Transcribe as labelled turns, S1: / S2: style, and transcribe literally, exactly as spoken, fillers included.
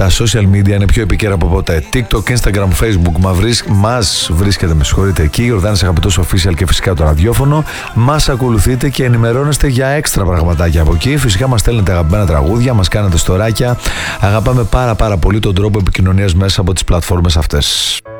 S1: τα social media είναι πιο επικαίρα από ποτέ. TikTok, Instagram, Facebook μας βρίσκεται, με συγχωρείτε, εκεί. Ιορδάνης Αγαπητός Official και φυσικά το ραδιόφωνο. Μας ακολουθείτε και ενημερώνεστε για έξτρα πραγματάκια από εκεί. Φυσικά μας στέλνετε αγαπημένα τραγούδια, μας κάνετε στοράκια. Αγαπάμε πάρα πάρα πολύ τον τρόπο επικοινωνίας μέσα από τις πλατφόρμες αυτές.